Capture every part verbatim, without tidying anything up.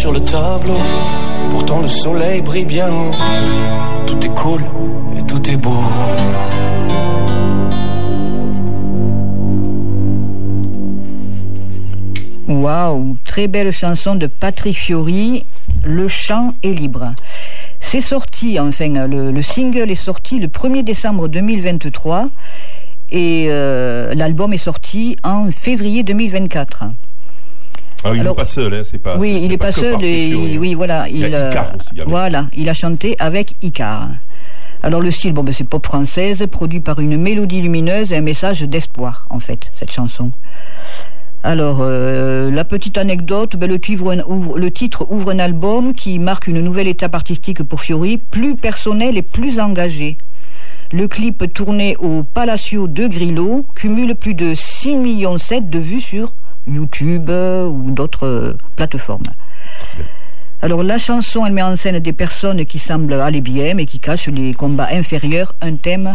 sur le tableau. Pourtant le soleil brille bien haut. Tout est cool et tout est beau. Waouh, très belle chanson de Patrick Fiori, Le chant est libre. C'est sorti, enfin, le, le single est sorti le premier décembre deux mille vingt-trois et euh, l'album est sorti en février deux mille vingt-quatre. Ah, il n'est pas seul, hein, c'est pas. Oui, c'est, il n'est pas, pas seul. Et, oui, voilà. Il, il y a Icar aussi. Avec. Voilà, il a chanté avec Icar. Alors le style, bon, ben, c'est pop française, produit par une mélodie lumineuse et un message d'espoir, en fait, cette chanson. Alors, euh, la petite anecdote, ben, le, titre ouvre, le titre ouvre un album qui marque une nouvelle étape artistique pour Fiori, plus personnel et plus engagé. Le clip tourné au Palacio de Grillo cumule plus de six virgule sept millions de vues sur YouTube euh, ou d'autres euh, plateformes. Alors, la chanson, elle met en scène des personnes qui semblent aller bien, mais qui cachent les combats inférieurs, un thème...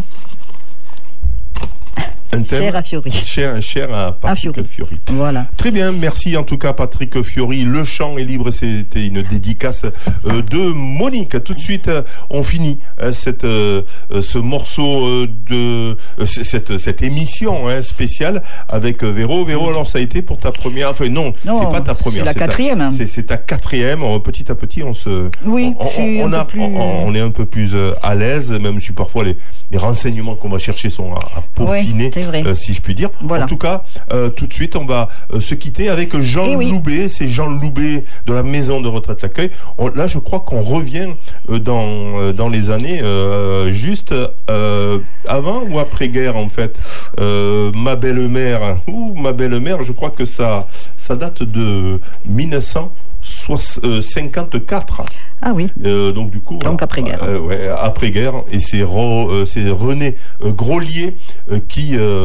Un thème cher à Fiori. Cher, cher à Patrick à Fiori. Fiori. Voilà. Très bien, merci en tout cas Patrick Fiori. Le chant est libre, c'était une dédicace euh, de Monique. Tout de suite, euh, on finit euh, cette, euh, ce morceau euh, de euh, cette, cette émission hein, spéciale avec euh, Véro. Véro, alors ça a été pour ta première. Enfin non, non c'est pas ta première. C'est la c'est quatrième. Ta, c'est, c'est ta quatrième. Petit à petit, on se. Oui. On, on, on, a, plus... on, on est un peu plus à l'aise, même si parfois les, les renseignements qu'on va chercher sont à, à peaufiner. Oui. Euh, si je puis dire. Voilà. En tout cas, euh, tout de suite, on va euh, se quitter avec Jean oui. Loubet. C'est Jean Loubet de la Maison de Retraite L'Accueil. On, là, je crois qu'on revient euh, dans, euh, dans les années euh, juste euh, avant ou après-guerre, en fait. Euh, ma belle-mère, ou ma belle-mère, je crois que ça, ça date de mille neuf cent cinquante-quatre. Ah oui. Euh, donc du coup. Donc après-guerre. Euh, ouais, après-guerre. Et c'est, Ro, euh, c'est René euh, Groslier euh, qui. Euh,